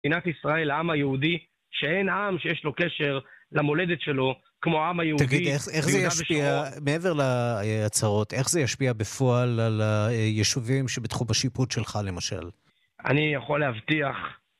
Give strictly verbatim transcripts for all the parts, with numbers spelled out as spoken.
מדינת ישראל, העם היהודי, שאין עם שיש לו קשר למולדת שלו, כמו העם היהודי. תגיד, איך, איך זה ישפיע, מעבר להצהרות, איך זה ישפיע בפועל על היישובים שבתחום השיפוט שלך למשל? אני יכול להבטיח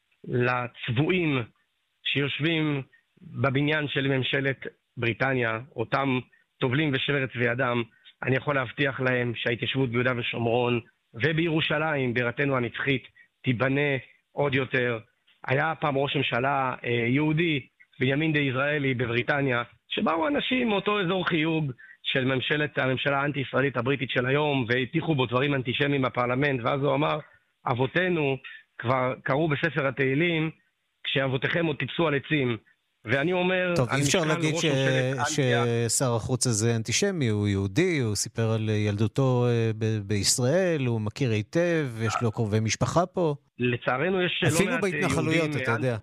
לצבועים שיושבים בבניין של ממשלת בריטניה, אותם טובלים ושבר את צבי אדם, אני יכול להבטיח להם שההתיישבות ביהודה ושומרון ובירושלים, בירתנו הנצחית, תיבנה עוד יותר. היה פעם ראש ממשלה אה, יהודי, בנימין דיזרעאלי בבריטניה, שבאו אנשים מאותו אזור חיוג של ממשלת, הממשלה האנטי-ישראלית הבריטית של היום, והטיחו בו דברים אנטישמיים בפרלמנט, ואז הוא אמר, אבותינו כבר קראו בספר התהילים, כשאבותיכם עוד טיפסו על עצים. ואני אומר... טוב, אי אפשר להגיד ש... ששר החוץ הזה אנטישמי, הוא יהודי, הוא סיפר על ילדותו ב- בישראל, הוא מכיר היטב, יש לו קרובי משפחה פה. לצערנו יש... אפילו בהתנחלויות, אתה יודע.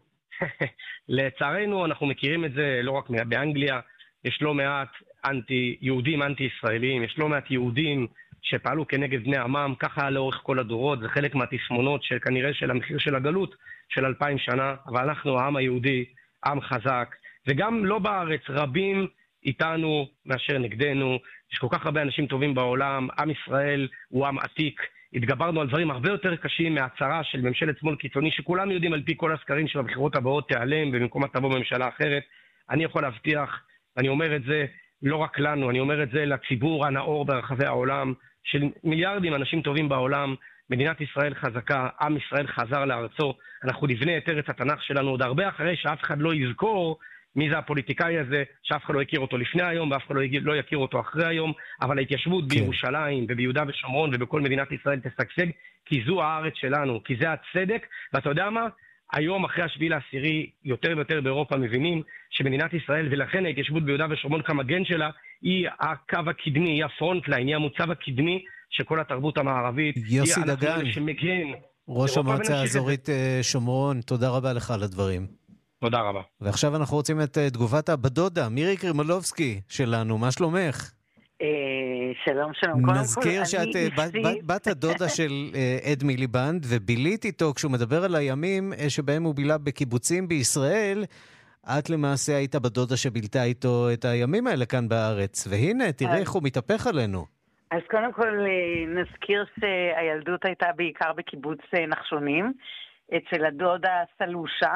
לצערנו אנחנו מכירים את זה לא רק באנגליה, יש לא מעט אנטי, יהודים אנטי-ישראלים, יש לא מעט יהודים שפעלו כנגד בני עמם, ככה לאורך כל הדורות, זה חלק מהתסמונות שכנראה של המחיר של הגלות של אלפיים שנה, אבל אנחנו, העם היהודי, עם חזק, וגם לא בארץ, רבים איתנו מאשר נגדנו, יש כל כך הרבה אנשים טובים בעולם, עם ישראל הוא עם עתיק, התגברנו על דברים הרבה יותר קשים מהצהרה של ממשלת שמאל קיצוני, שכולם יודעים על פי כל הסקרים של הבחירות הבאות תיעלם, ובמקומה תבוא ממשלה אחרת. אני יכול להבטיח, אני אומר את זה לא רק לנו, אני אומר את זה לציבור הנאור ברחבי העולם, של מיליארדים אנשים טובים בעולם, מדינת ישראל חזקה, עם ישראל חזר לארצו, אנחנו נבנה את ארץ התנ"ך שלנו עוד הרבה אחרי שאף אחד לא יזכור מי זה הפוליטיקאי הזה, שאף אחד לא יכיר אותו לפני היום, ואף אחד לא, לא יכיר אותו אחרי היום, אבל ההתיישבות כן. בירושלים וביהודה ושומרון ובכל מדינת ישראל תשגשג, כי זו הארץ שלנו, כי זה הצדק, ואתה יודע מה? היום אחרי השביעי לעשירי, יותר ויותר באירופה מבינים שמדינת ישראל, ולכן ההתיישבות ביהודה ושומרון כמגן שלה, היא הקו הקדמי, היא הפרונטליין, היא המוצב הקדמי של כל התרבות המערבית. יוסי דגן, שמגן, ראש המועצה האזורית שומרון, תודה רבה לך על הדברים. תודה רבה. ועכשיו אנחנו רוצים את תגובת הבדודה, מירי קרימולובסקי שלנו, מה שלומך? שלום, שלום. נזכיר שאת בת הדודה של אד מיליבנד, ובילית איתו כשהוא מדבר על הימים שבהם הוא בילה בקיבוצים בישראל, את למעשה היית בדודה שבילתה איתו את הימים האלה כאן בארץ, והנה, תראה איך הוא מתהפך עלינו. אז קודם כל נזכיר שהילדות הייתה בעיקר בקיבוץ נחשונים, אצל הדודה סלושה,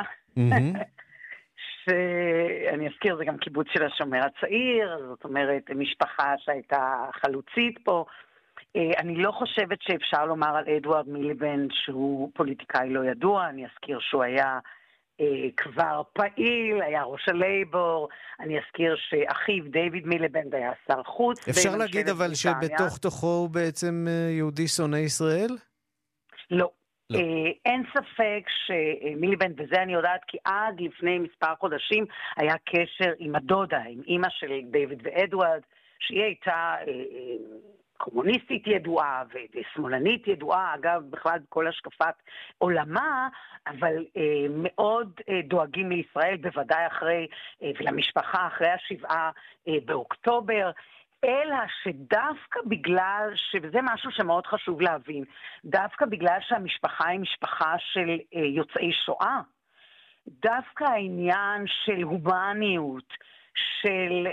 שאני אזכיר, זה גם קיבוץ של השומר הצעיר, זאת אומרת, משפחה שהייתה חלוצית פה. אני לא חושבת שאפשר לומר על אדוארד מיליבנד שהוא פוליטיקאי לא ידוע, אני אזכיר שהוא היה כבר פעיל, היה ראש הלייבור, אני אזכיר שאחיו דיוויד מיליבנד היה שר חוץ. אפשר להגיד אבל שבתוך תוכו הוא בעצם יהודי שונא ישראל? לא. לא. אין ספק שמיליבנד, וזה אני יודעת כי עד לפני מספר חודשים היה קשר עם הדודה, עם אמא של דיוויד ואדוארד, שהיא הייתה קומוניסטית ידועה ושמאלנית ידועה, אגב בכלל כל השקפת עולמה, אבל אה, מאוד אה, דואגים לישראל, בוודאי אחרי, אה, ולמשפחה אחרי השבעה אה, באוקטובר, אלא שדווקא בגלל, שזה משהו שמאוד חשוב להבין, דווקא בגלל שהמשפחה היא משפחה של אה, יוצאי שואה, דווקא העניין של הומניות, של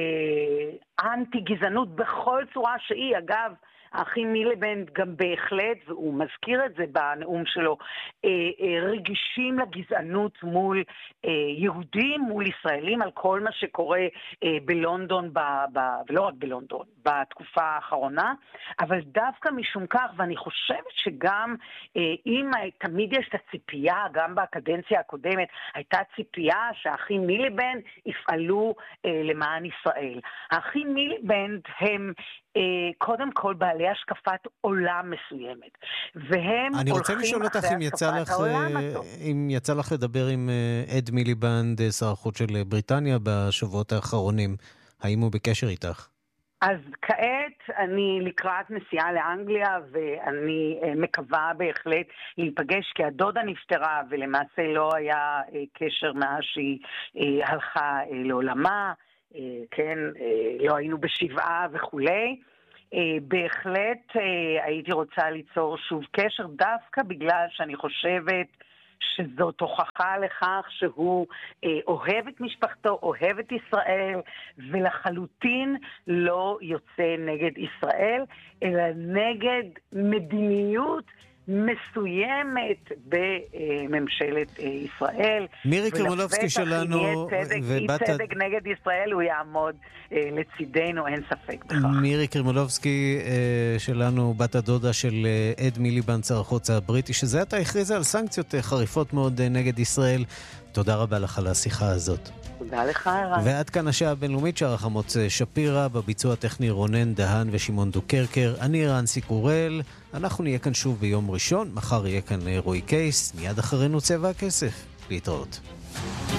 אה, אנטי גזענות בכל צורה שהיא, אגב, האחים מיליבנד גם בהחלט, והוא מזכיר את זה בנאום שלו, אה, אה, רגישים לגזענות מול אה, יהודים, מול ישראלים, על כל מה שקורה אה, בלונדון, ב, ב, ולא רק בלונדון, בתקופה האחרונה, אבל דווקא משום כך, ואני חושבת שגם אה, אם תמיד יש את הציפייה, גם בקדנציה הקודמת, הייתה ציפייה שהאחים מיליבנד יפעלו אה, למען ישראל. האחים מיליבנד הם קודם כל בעלי השקפת עולם מסוימת, והם אני רוצה לשאול אותך אם יצא לך, אם יצא לך לדבר עם אד מיליבנד, שר החוץ של בריטניה, בשבועות האחרונים, האם הוא בקשר איתך? אז כעת אני לקראת נסיעה לאנגליה, ואני מקווה בהחלט להיפגש, כי הדודה נפטרה, ולמעשה לא היה קשר מאז שהיא הלכה לעולמה, כן, לא היינו בשבעה וכולי. בהחלט הייתי רוצה ליצור שוב קשר, דווקא בגלל שאני חושבת שזאת הוכחה לכך שהוא אה, אוהב את משפחתו, אוהב את ישראל, ולחלוטין לא יוצא נגד ישראל, אלא נגד מדיניות מסוימת בממשלת ישראל. מירי קרמולובסקי שלנו, אי צדק נגד ישראל, הוא יעמוד לצידנו, אין ספק בכך. מירי קרמולובסקי שלנו, בת הדודה של אד מיליבנד, שר החוץ הבריטי, שזה אתה הכריזה על סנקציות חריפות מאוד נגד ישראל. תודה רבה לך על השיחה הזאת. תודה לך, ערן. ועד כאן השעה הבינלאומית שערך עמוץ שפירא, בביצוע הטכני רונן דהן ושמעון דוקרקר. אני רנסי קורל, אנחנו נהיה כאן שוב ביום ראשון, מחר יהיה כאן רועי קייס, מיד אחרינו צבע הכסף. להתראות.